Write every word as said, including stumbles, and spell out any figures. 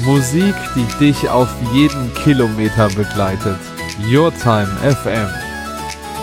Musik, die dich auf jeden Kilometer begleitet. Your Time F M.